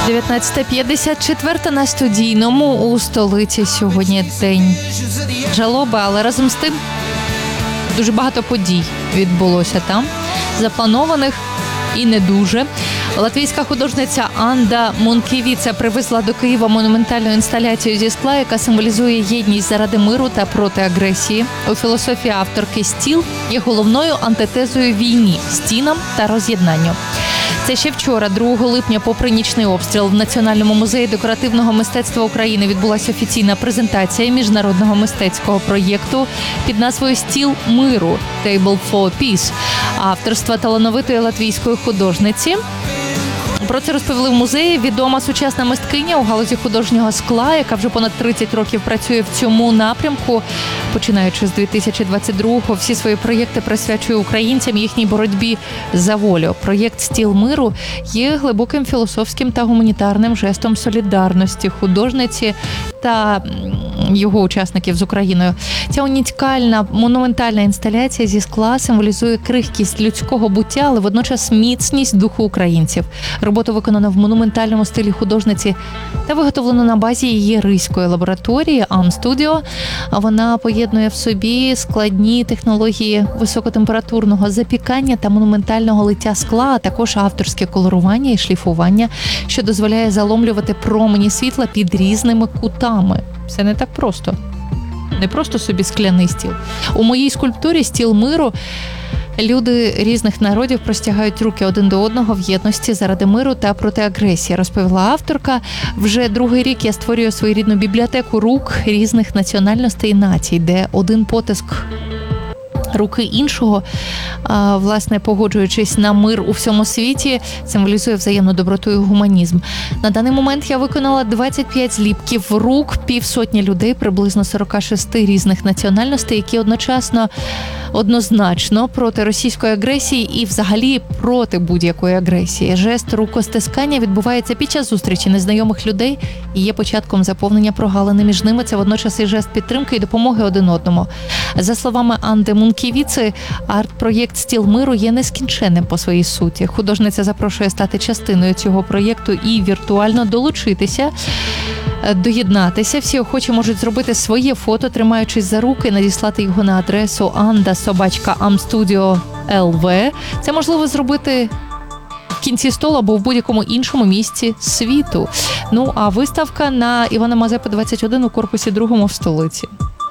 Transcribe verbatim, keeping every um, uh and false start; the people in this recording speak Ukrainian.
дев'ятнадцята п'ятдесят чотири на студійному у столиці сьогодні день жалоби, але разом з тим дуже багато подій відбулося там, запланованих і не дуже. Латвійська художниця Анда Мункевіца привезла до Києва монументальну інсталяцію зі скла, яка символізує єдність заради миру та проти агресії. У філософії авторки стіл є головною антитезою війні, стінам та роз'єднанню. Це ще вчора, другого липня, попри нічний обстріл, в Національному музеї декоративного мистецтва України відбулася офіційна презентація міжнародного мистецького проєкту під назвою «Стіл миру» – «Table for Peace» авторства талановитої латвійської художниці. Про це розповіли в музеї відома сучасна мисткиня у галузі художнього скла, яка вже понад тридцять років працює в цьому напрямку. Починаючи з дві тисячі двадцять другого, всі свої проєкти присвячує українцям їхній боротьбі за волю. Проєкт «Стіл миру» є глибоким філософським та гуманітарним жестом солідарності художниці та його учасників з Україною. Ця унікальна монументальна інсталяція зі скла символізує крихкість людського буття, але водночас міцність духу українців. Роботу виконано в монументальному стилі художниці та виготовлено на базі її ризької лабораторії Ам-Студіо. Вона поєднує в собі складні технології високотемпературного запікання та монументального лиття скла, а також авторське колорування і шліфування, що дозволяє заломлювати промені світла під різними кутами. Це не так просто. Не просто собі скляний стіл. У моїй скульптурі «Стіл миру» люди різних народів простягають руки один до одного в єдності заради миру та проти агресії, розповіла авторка. Вже другий рік я створюю своєрідну бібліотеку рук різних національностей і націй, де один потиск руки іншого, власне, погоджуючись на мир у всьому світі, символізує взаємну доброту і гуманізм. На даний момент я виконала двадцять п'ять зліпків рук півсотні людей, приблизно сорок шість різних національностей, які одночасно однозначно проти російської агресії і взагалі проти будь-якої агресії. Жест рукостискання відбувається під час зустрічі незнайомих людей і є початком заповнення прогалини між ними. Це водночас і жест підтримки і допомоги один одному. За словами Анди Мункевіци, арт-проєкт «Стіл миру» є нескінченним по своїй суті. Художниця запрошує стати частиною цього проєкту і віртуально долучитися, доєднатися. Всі охочі можуть зробити своє фото, тримаючись за руки, надіслати його на адресу анда собачка амстудіо ел ве. Це можливо зробити в кінці столу або в будь-якому іншому місці світу. Ну, а виставка на Івана Мазепи, двадцять один у корпусі другому в столиці.